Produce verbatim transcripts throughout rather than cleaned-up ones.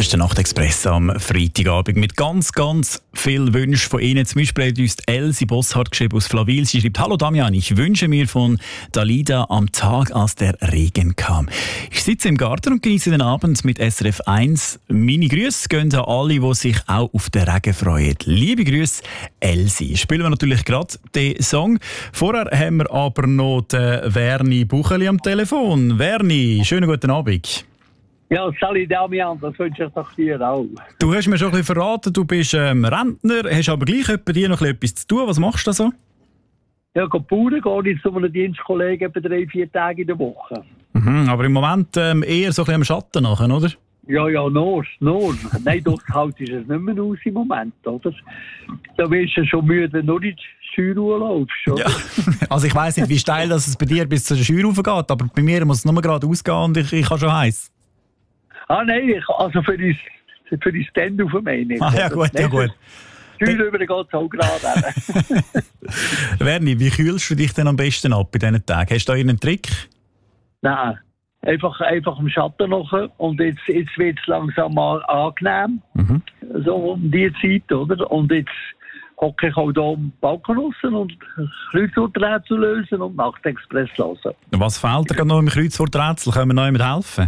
Das ist der Nachtexpress am Freitagabend mit ganz, ganz vielen Wünschen von Ihnen. Zum Beispiel hat uns Elsie Bosshardt geschrieben aus Flawil. Sie schreibt: Hallo Damian, ich wünsche mir von Dalida am Tag, als der Regen kam. Ich sitze im Garten und genieße den Abend mit S R F eins. Meine Grüße gehen an alle, die sich auch auf den Regen freuen. Liebe Grüße, Elsie. Spielen wir natürlich gerade den Song. Vorher haben wir aber noch den Verni Bucheli am Telefon. Verni, schönen guten Abend. Ja, Sally Damian, das wünsche ich doch dir auch. Du hast mir schon ein bisschen verraten, du bist ähm, Rentner, hast aber gleich bei dir noch etwas zu tun. Was machst du da so? Ja, ich gehe gehe jetzt zu einem Dienstkollegen etwa drei, vier Tage in der Woche. Mhm, aber im Moment ähm, eher so ein bisschen am Schatten nachher, oder? Ja, ja, nur, nur. Nein, durchgehalten ist es nicht mehr aus im Moment, oder? Da wirst du schon müde, wenn du in die Scheuer laufst, oder? Ja. Also ich weiss nicht, wie steil das es bei dir bis zur Scheuer raufgeht, aber bei mir muss es nur gerade ausgehen und ich, ich habe schon heiß. Ah nein, ich, also für die, für die Stand-up meine ich. Ah ja gut, ja gut. Scheuer rüber geht es auch gerade. Verni, wie kühlst du dich denn am besten ab bei diesen Tagen? Hast du da irgendeinen Trick? Nein, einfach, einfach im Schatten noch und jetzt, jetzt wird es langsam mal angenehm. Mhm. So um die Zeit, oder? Und jetzt hocke ich auch hier am Balkon raus und Kreuzworträtsel lösen und Nachtexpress hören. Was fehlt dir noch im Kreuzworträtsel? Können wir noch jemand helfen?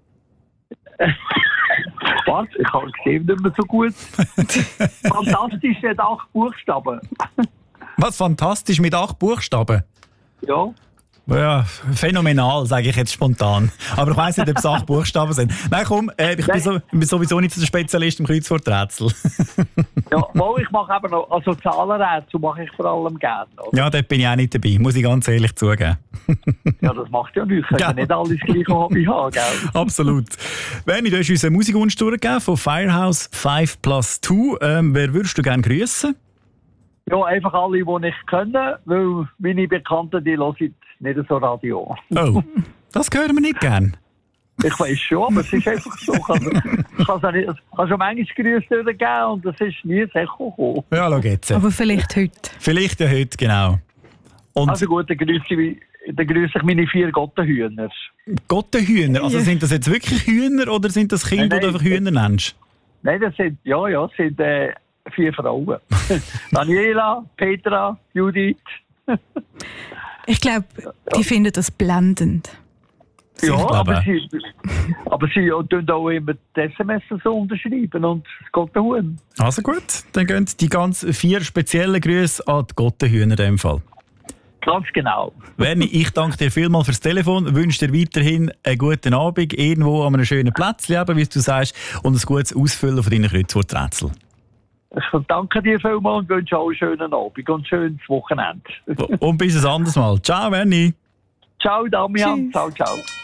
Was? Ich habe gesehen, nicht mehr so gut. Fantastisch mit acht Buchstaben. Was fantastisch mit acht Buchstaben? Ja. Ja, phänomenal, sage ich jetzt spontan. Aber ich weiss nicht, ob es acht Buchstaben sind. Nein, komm, äh, ich bin, so, bin sowieso nicht so der Spezialist im Kreuzworträtsel. Ja, wo ich mache aber noch, also Zahlenrätsel mache ich vor allem gerne. Oder? Ja, dort bin ich auch nicht dabei, muss ich ganz ehrlich zugeben. Ja, das macht ja nichts. Ich kann ja nicht alles gleiche Hobby haben, gell? Absolut. Verni, du hast uns einen Musikwunsch durchgegeben von Firehouse five plus two. Ähm, wer würdest du gerne grüßen? Ja, einfach alle, die nicht können, weil meine Bekannten, die hören nicht so Radio. Oh, das hören wir nicht gern. Ich weiss schon, aber es ist einfach so. Ich kann es schon manchmal Grüße durchgeben und es ist nie ein Echo gekommen. Ja, schau jetzt. Aber vielleicht heute. Vielleicht ja heute, genau. Und also gut, dann grüße ich, dann grüße ich meine vier Gottenhühner. Gottenhühner? Also sind das jetzt wirklich Hühner oder sind das Kinder, nein, die du einfach Hühner nennst? Nein, das sind, ja, ja, das sind äh, vier Frauen. Daniela, Petra, Judith. Ich glaube, die ja. finden das blendend. Ja, aber sie, aber sie tun auch immer die S M S so unterschreiben und das Gottenhuhn. Also gut, dann gehen die ganz vier speziellen Grüße an die Gottenhühner in dem Fall. Ganz genau. Verni, ich danke dir vielmals fürs Telefon, wünsche dir weiterhin einen guten Abend, irgendwo an einem schönen Plätzchen, wie du sagst, und ein gutes Ausfüllen von deinen Kreuzworträtseln. Ich danke dir vielmals und wünsche auch einen schönen Abend und ein schönes Wochenende. Und bis ein anderes Mal. Ciao, Verni. Ciao, Damian. Ciao, ciao.